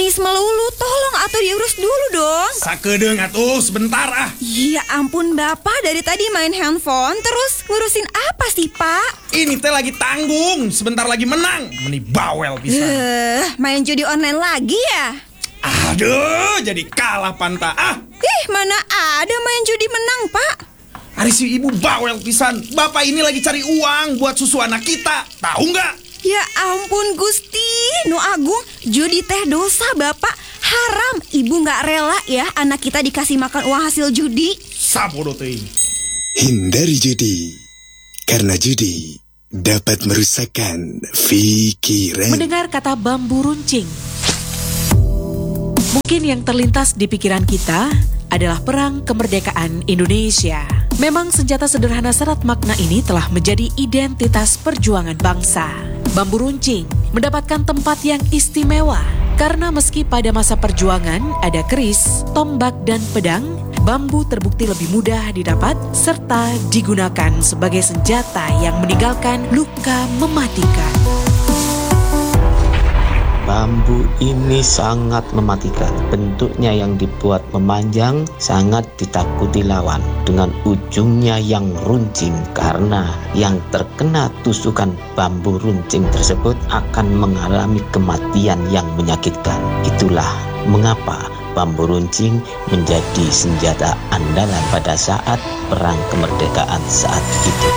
nangis melulu. Tolong atuh diurus dulu dong. Sakedeung atuh sebentar ah. Ya ampun Bapak, dari tadi main handphone terus ngurusin apa sih Pak? Ini teh lagi tanggung, sebentar lagi menang. Meni bawel bisa. Main judi online lagi ya? Aduh, jadi kalah panta ah. Mana ada main judi menang Pak? Hari si ibu bawel pisan. Bapak ini lagi cari uang buat susu anak kita. Tahu nggak? Ya ampun Gusti, Nu Agung, judi teh dosa Bapak. Haram, Ibu nggak rela ya anak kita dikasih makan uang hasil judi. Sabodo teh. Hindari judi, karena judi dapat merusakkan pikiran. Mendengar kata bambu runcing, mungkin yang terlintas di pikiran kita adalah perang kemerdekaan Indonesia. Memang senjata sederhana syarat makna ini telah menjadi identitas perjuangan bangsa. Bambu runcing mendapatkan tempat yang istimewa karena meski pada masa perjuangan ada keris, tombak, dan pedang, bambu terbukti lebih mudah didapat serta digunakan sebagai senjata yang meninggalkan luka mematikan. Bambu ini sangat mematikan. Bentuknya yang dibuat memanjang sangat ditakuti lawan dengan ujungnya yang runcing karena yang terkena tusukan bambu runcing tersebut akan mengalami kematian yang menyakitkan. Itulah mengapa bambu runcing menjadi senjata andalan pada saat perang kemerdekaan saat itu.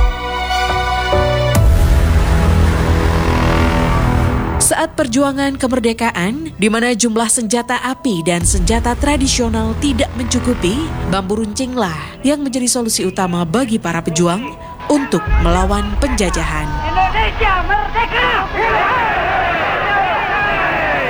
Saat perjuangan kemerdekaan, di mana jumlah senjata api dan senjata tradisional tidak mencukupi, bambu runcinglah yang menjadi solusi utama bagi para pejuang untuk melawan penjajahan. Indonesia merdeka!